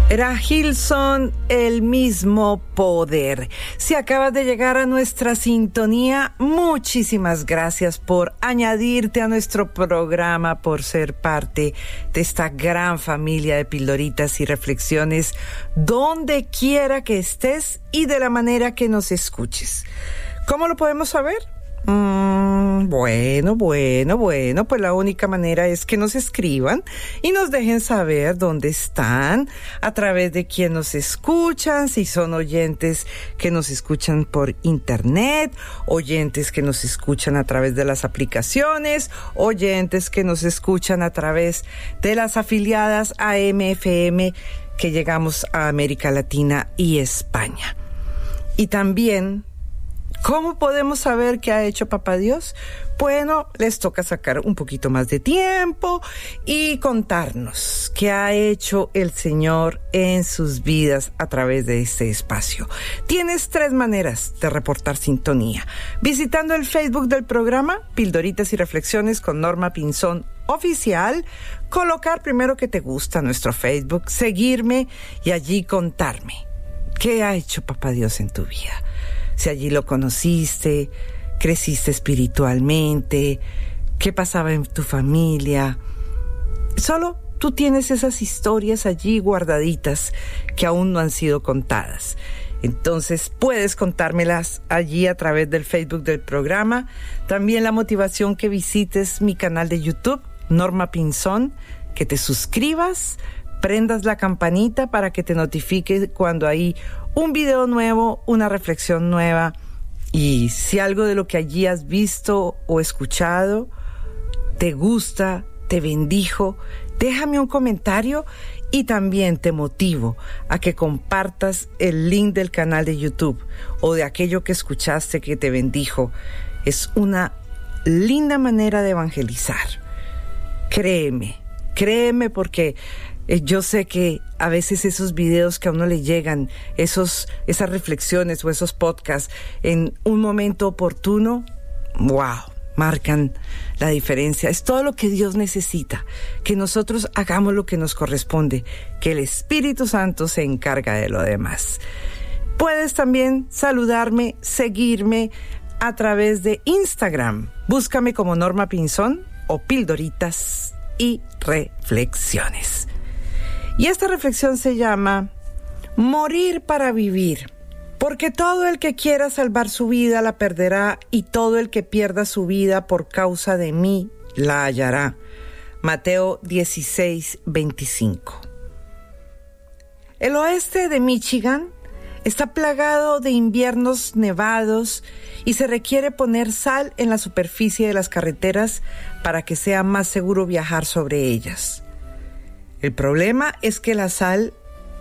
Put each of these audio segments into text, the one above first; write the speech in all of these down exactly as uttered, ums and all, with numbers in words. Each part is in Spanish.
Era Hillsong, El Mismo Poder. Si acabas de llegar a nuestra sintonía, muchísimas gracias por añadirte a nuestro programa, por ser parte de esta gran familia de pildoritas y reflexiones, donde quiera que estés y de la manera que nos escuches. ¿Cómo lo podemos saber? Mm, bueno, bueno, bueno, pues la única manera es que nos escriban y nos dejen saber dónde están, a través de quién nos escuchan, si son oyentes que nos escuchan por internet, oyentes que nos escuchan a través de las aplicaciones, oyentes que nos escuchan a través de las afiliadas A M F M que llegamos a América Latina y España. Y también, ¿cómo podemos saber qué ha hecho Papá Dios? Bueno, les toca sacar un poquito más de tiempo y contarnos qué ha hecho el Señor en sus vidas a través de este espacio. Tienes tres maneras de reportar sintonía. Visitando el Facebook del programa, Pildoritas y Reflexiones con Norma Pinzón Oficial, colocar primero que te gusta nuestro Facebook, seguirme y allí contarme qué ha hecho Papá Dios en tu vida. Si allí lo conociste, creciste espiritualmente, qué pasaba en tu familia. Solo tú tienes esas historias allí guardaditas que aún no han sido contadas. Entonces puedes contármelas allí a través del Facebook del programa. También la motivación que visites mi canal de YouTube, Norma Pinzón, que te suscribas, prendas la campanita para que te notifique cuando hay un video nuevo, una reflexión nueva. Y si algo de lo que allí has visto o escuchado te gusta, te bendijo, déjame un comentario y también te motivo a que compartas el link del canal de YouTube o de aquello que escuchaste que te bendijo. Es una linda manera de evangelizar. Créeme, créeme porque yo sé que a veces esos videos que a uno le llegan, esos, esas reflexiones o esos podcasts en un momento oportuno, wow, marcan la diferencia. Es todo lo que Dios necesita, que nosotros hagamos lo que nos corresponde, que el Espíritu Santo se encarga de lo demás. Puedes también saludarme, seguirme a través de Instagram. Búscame como Norma Pinzón o Pildoritas y Reflexiones. Y esta reflexión se llama Morir para vivir, porque todo el que quiera salvar su vida la perderá y todo el que pierda su vida por causa de mí la hallará. Mateo dieciséis, veinticinco. El oeste de Michigan está plagado de inviernos nevados y se requiere poner sal en la superficie de las carreteras para que sea más seguro viajar sobre ellas. El problema es que la sal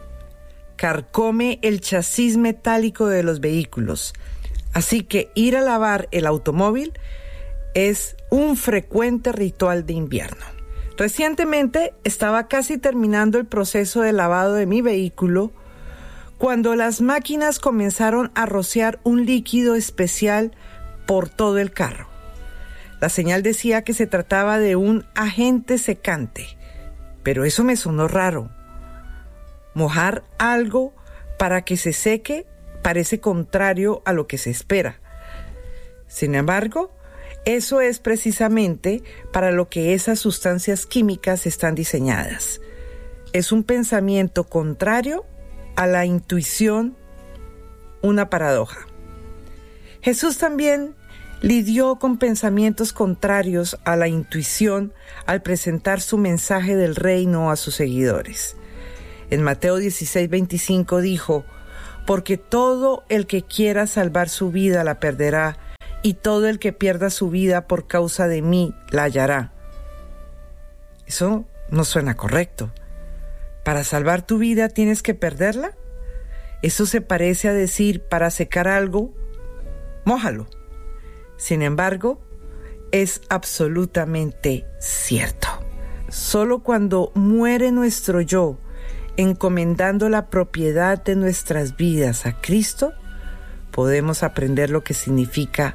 carcome el chasis metálico de los vehículos, así que ir a lavar el automóvil es un frecuente ritual de invierno. Recientemente estaba casi terminando el proceso de lavado de mi vehículo cuando las máquinas comenzaron a rociar un líquido especial por todo el carro. La señal decía que se trataba de un agente secante. Pero eso me sonó raro. Mojar algo para que se seque parece contrario a lo que se espera. Sin embargo, eso es precisamente para lo que esas sustancias químicas están diseñadas. Es un pensamiento contrario a la intuición, una paradoja. Jesús también lidió con pensamientos contrarios a la intuición al presentar su mensaje del reino a sus seguidores. En Mateo dieciséis, veinticinco dijo, porque todo el que quiera salvar su vida la perderá, y todo el que pierda su vida por causa de mí la hallará. Eso no suena correcto. ¿Para salvar tu vida tienes que perderla? Eso se parece a decir, para secar algo, mójalo. Sin embargo, es absolutamente cierto. Solo cuando muere nuestro yo, encomendando la propiedad de nuestras vidas a Cristo, podemos aprender lo que significa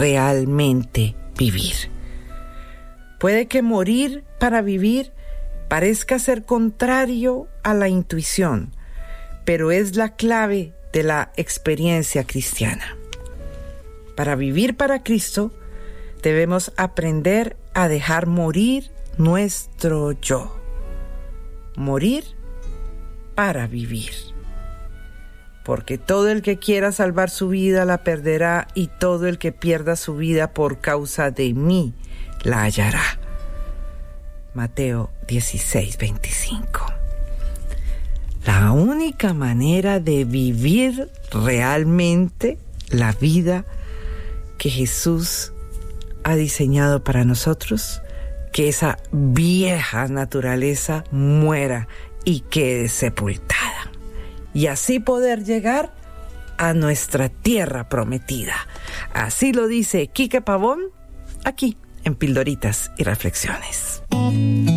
realmente vivir. Puede que morir para vivir parezca ser contrario a la intuición, pero es la clave de la experiencia cristiana. Para vivir para Cristo, debemos aprender a dejar morir nuestro yo. Morir para vivir. Porque todo el que quiera salvar su vida la perderá, y todo el que pierda su vida por causa de mí la hallará. Mateo dieciséis, veinticinco. La única manera de vivir realmente la vida que Jesús ha diseñado para nosotros, que esa vieja naturaleza muera y quede sepultada, y así poder llegar a nuestra tierra prometida. Así lo dice Quique Pavón, aquí en Pildoritas y Reflexiones.